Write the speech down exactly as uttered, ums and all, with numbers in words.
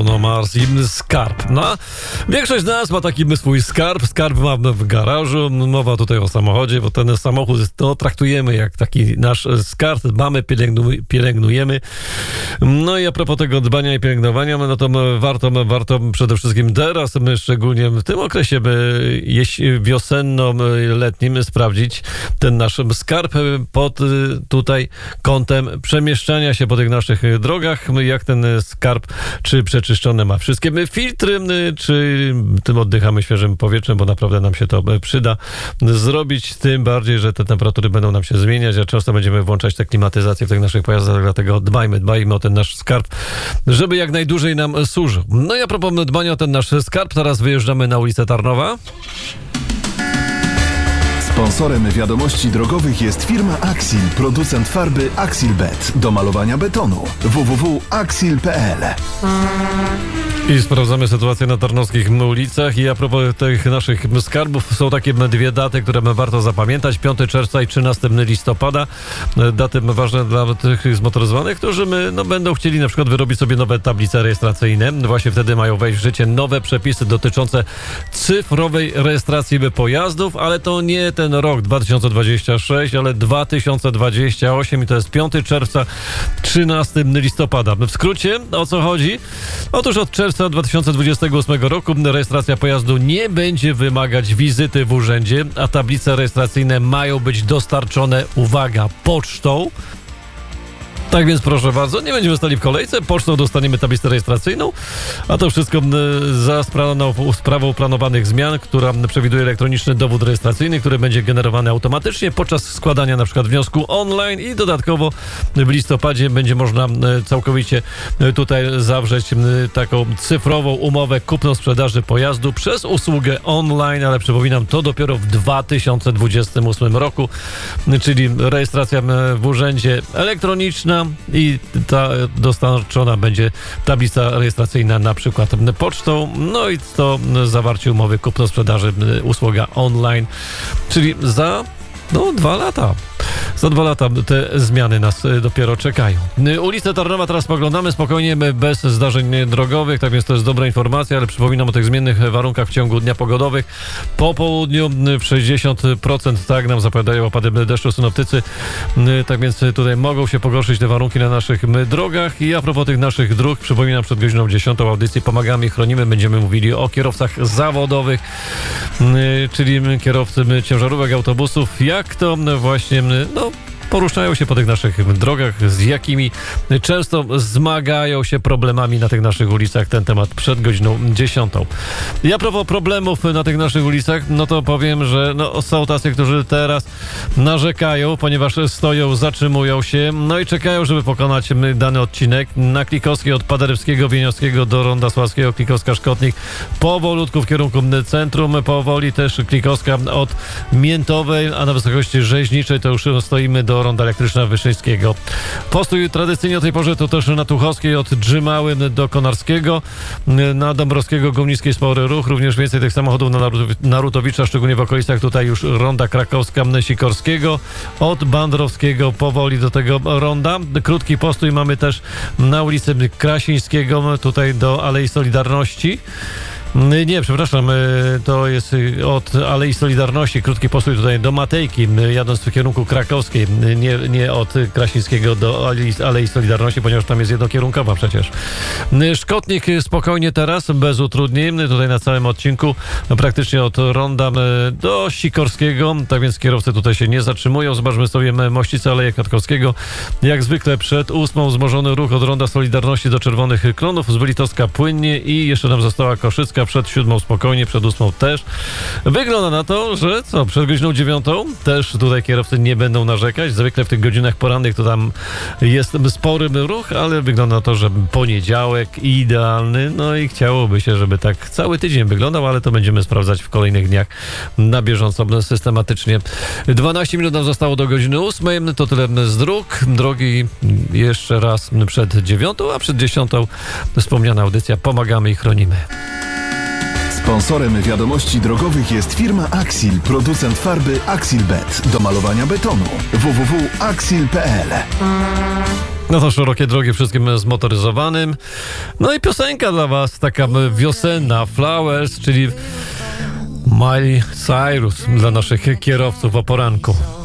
Bruno Mars i Skarb. No, większość z nas ma taki swój skarb. Skarb mamy w garażu. Mowa tutaj o samochodzie, bo ten samochód no, traktujemy jak taki nasz skarb. Mamy, pielęgnu- pielęgnujemy. No i a propos tego dbania i pielęgnowania, no to warto, warto przede wszystkim teraz, my szczególnie w tym okresie wiosenno-letnim sprawdzić ten nasz skarb pod tutaj kątem przemieszczania się po tych naszych drogach, jak ten skarb, czy przeczyszczone ma wszystkie filtry, czy tym oddychamy świeżym powietrzem, bo naprawdę nam się to przyda zrobić, tym bardziej, że te temperatury będą nam się zmieniać, a często będziemy włączać te klimatyzacje w tych naszych pojazdach, dlatego dbajmy, dbajmy o ten nasz skarb, żeby jak najdłużej nam służył. No i a propos dbania o ten nasz skarb, teraz wyjeżdżamy na ulicę Tarnowa. Sponsorem wiadomości drogowych jest firma Axil, producent farby Axilbet do malowania betonu. w w w kropka axil kropka p l. I sprawdzamy sytuację na tarnowskich ulicach. I a propos tych naszych skarbów, są takie dwie daty, które warto zapamiętać. piątego czerwca i trzynastego listopada. Daty ważne dla tych zmotoryzowanych, którzy no, będą chcieli na przykład wyrobić sobie nowe tablice rejestracyjne. Właśnie wtedy mają wejść w życie nowe przepisy dotyczące cyfrowej rejestracji pojazdów, ale to nie ten rok dwa tysiące dwudziesty szósty, ale dwa tysiące dwudziesty ósmy i to jest piątego czerwca, trzynastego listopada. W skrócie, o co chodzi? Otóż od czerwca dwa tysiące dwudziestego ósmego roku rejestracja pojazdu nie będzie wymagać wizyty w urzędzie, a tablice rejestracyjne mają być dostarczone, uwaga, pocztą. Tak więc proszę bardzo, nie będziemy stali w kolejce, pocztą dostaniemy tablicę rejestracyjną, a to wszystko za sprawą, sprawą planowanych zmian, która przewiduje elektroniczny dowód rejestracyjny, który będzie generowany automatycznie podczas składania na przykład wniosku online i dodatkowo w listopadzie będzie można całkowicie tutaj zawrzeć taką cyfrową umowę kupno-sprzedaży pojazdu przez usługę online, ale przypominam, to dopiero w dwa tysiące dwudziestym ósmym roku, czyli rejestracja w urzędzie elektroniczna, i ta dostarczona będzie tablica rejestracyjna na przykład pocztą, no i to zawarcie umowy kupno-sprzedaży, usługa online, czyli za no dwa lata. Za dwa lata te zmiany nas dopiero czekają. Ulicę Tarnowa teraz poglądamy spokojnie, bez zdarzeń drogowych, tak więc to jest dobra informacja, ale przypominam o tych zmiennych warunkach w ciągu dnia pogodowych. Po południu w sześćdziesiąt procent tak nam zapowiadają opady deszczu synoptycy, tak więc tutaj mogą się pogorszyć te warunki na naszych drogach. I a propos tych naszych dróg, przypominam, przed godziną dziesiątą audycji Pomagamy i Chronimy będziemy mówili o kierowcach zawodowych, czyli kierowcy ciężarówek, autobusów, jak to właśnie no poruszają się po tych naszych drogach, z jakimi często zmagają się problemami na tych naszych ulicach. Ten temat przed godziną dziesiątą. I a propos problemów na tych naszych ulicach, no to powiem, że no, są tacy, którzy teraz narzekają, ponieważ stoją, zatrzymują się, no i czekają, żeby pokonać dany odcinek. Na Klikowskiej od Paderewskiego, Wieniawskiego do Ronda Sławskiego, Klikowska-Szkotnik, powolutku w kierunku centrum, powoli też Klikowska od Miętowej, a na wysokości Rzeźniczej to już stoimy do Ronda Elektryczna Wyszyńskiego. Postój tradycyjnie o tej porze to też na Tuchowskiej od Drzymały do Konarskiego, na Dąbrowskiego, Górnickiej spory ruch, również więcej tych samochodów na Narutowicza, szczególnie w okolicach tutaj już Ronda Krakowska, Sikorskiego, od Bandrowskiego powoli do tego ronda. Krótki postój mamy też na ulicy Krasińskiego, tutaj do Alei Solidarności. Nie, przepraszam, to jest od Alei Solidarności, krótki postój tutaj do Matejki, jadąc w kierunku krakowskiej, nie, nie od Krasińskiego do Alei, Alei Solidarności, ponieważ tam jest jednokierunkowa przecież. Szkotnik spokojnie teraz, bez utrudnień, tutaj na całym odcinku, praktycznie od Ronda do Sikorskiego, tak więc kierowcy tutaj się nie zatrzymują. Zobaczmy sobie Mościcę, Aleję Kwiatkowskiego. Jak zwykle przed ósmą wzmożony ruch od Ronda Solidarności do Czerwonych Klonów, z Wylitowska płynnie i jeszcze nam została Koszycka, przed siódmą spokojnie, przed ósmą też. Wygląda na to, że co, przed godziną dziewiątą też tutaj kierowcy nie będą narzekać. Zwykle w tych godzinach porannych to tam jest spory ruch, ale wygląda na to, że poniedziałek idealny, no i chciałoby się, żeby tak cały tydzień wyglądał, ale to będziemy sprawdzać w kolejnych dniach na bieżąco, systematycznie. dwanaście minut nam zostało do godziny ósmej, to tyle z dróg. Drogi jeszcze raz przed dziewiątą, a przed dziesiątą wspomniana audycja Pomagamy i Chronimy. Sponsorem wiadomości drogowych jest firma Axil, producent farby Axilbet do malowania betonu. w w w kropka axil kropka p l. No to szerokie drogi wszystkim zmotoryzowanym. No i piosenka dla was, taka wiosenna, Flowers, czyli Miley Cyrus dla naszych kierowców o poranku.